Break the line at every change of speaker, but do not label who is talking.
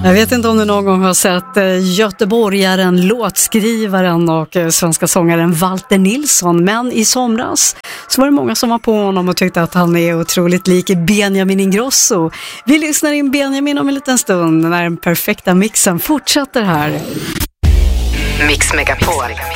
Jag vet inte om du någon gång har sett göteborgaren, låtskrivaren och svenska sångaren Walter Nilsson. Men i somras så var det många som var på honom och tyckte att han är otroligt lik Benjamin Ingrosso. Vi lyssnar in Benjamin om en liten stund när den perfekta mixen fortsätter här.
Mix Megapol.